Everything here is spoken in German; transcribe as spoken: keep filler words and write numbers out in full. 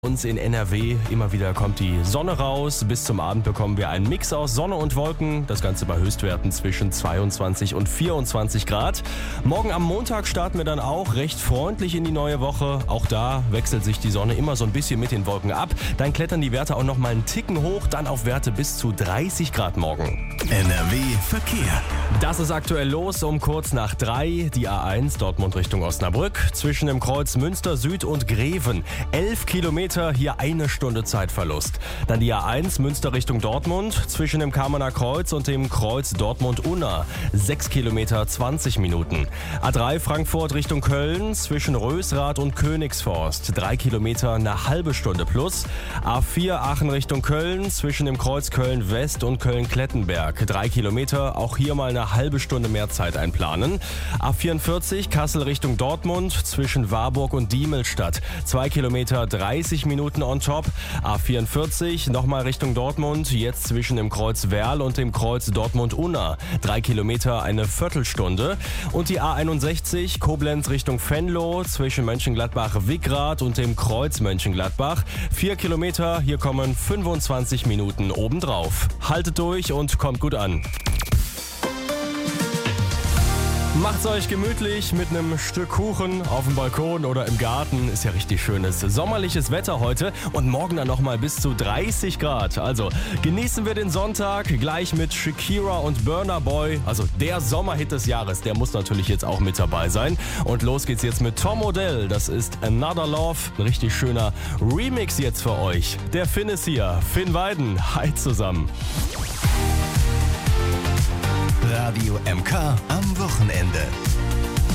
Uns in N R W immer wieder kommt die Sonne raus. Bis zum Abend bekommen wir einen Mix aus Sonne und Wolken. Das Ganze bei Höchstwerten zwischen zweiundzwanzig und vierundzwanzig Grad. Morgen am Montag starten wir dann auch recht freundlich in die neue Woche. Auch da wechselt sich die Sonne immer so ein bisschen mit den Wolken ab. Dann klettern die Werte auch noch mal einen Ticken hoch. Dann auf Werte bis zu dreißig Grad morgen. N R W Verkehr. Das ist aktuell los um kurz nach drei. Die A eins Dortmund Richtung Osnabrück. Zwischen dem Kreuz Münster Süd und Greven. Elf Kilometer. Hier eine Stunde Zeitverlust. Dann die A eins Münster Richtung Dortmund zwischen dem Kamener Kreuz und dem Kreuz Dortmund-Unna. sechs Kilometer, zwanzig Minuten. A drei Frankfurt Richtung Köln zwischen Rösrath und Königsforst. drei Kilometer, eine halbe Stunde plus. A vier Aachen Richtung Köln zwischen dem Kreuz Köln-West und Köln-Klettenberg. drei Kilometer, auch hier mal eine halbe Stunde mehr Zeit einplanen. A vierundvierzig Kassel Richtung Dortmund zwischen Warburg und Diemelstadt. zwei Kilometer, dreißig Minuten on top. A vierundvierzig nochmal Richtung Dortmund, jetzt zwischen dem Kreuz Werl und dem Kreuz Dortmund-Unna. drei Kilometer, eine Viertelstunde. Und die A einundsechzig Koblenz Richtung Venlo zwischen Mönchengladbach-Wickrath und dem Kreuz Mönchengladbach. vier Kilometer, hier kommen fünfundzwanzig Minuten obendrauf. Haltet durch und kommt gut an. Macht's euch gemütlich mit einem Stück Kuchen auf dem Balkon oder im Garten. Ist ja richtig schönes sommerliches Wetter heute und morgen dann nochmal bis zu dreißig Grad. Also genießen wir den Sonntag gleich mit Shakira und Burna Boy. Also der Sommerhit des Jahres, der muss natürlich jetzt auch mit dabei sein. Und los geht's jetzt mit Tom Odell. Das ist Another Love. Ein richtig schöner Remix jetzt für euch. Der Finn ist hier. Finn Weiden. Hi zusammen. Radio M K am Wochenende.